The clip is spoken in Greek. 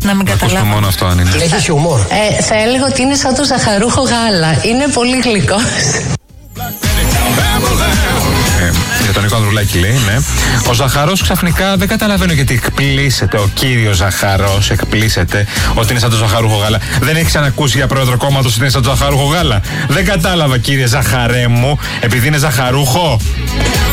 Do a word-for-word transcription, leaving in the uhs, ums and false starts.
Να μην καταλάβω. μόνο αυτό αν είναι. Έχει χιούμορ. Ε, θα έλεγα ότι είναι σαν το ζαχαρούχο γάλα. Είναι πολύ γλυκός. Ε, για τον Νίκο Ανδρουλάκη λέει, ναι. Ο Ζαχαρός ξαφνικά δεν καταλαβαίνω γιατί εκπλήσεται. Ο κύριος Ζαχαρός εκπλήσεται ότι είναι σαν το ζαχαρούχο γάλα. Δεν έχει ξανακούσει για πρόεδρο κόμματος ότι είναι σαν το ζαχαρούχο γάλα. Δεν κατάλαβα, κύριε Ζαχαρέ μου, επειδή είναι ζαχαρούχο.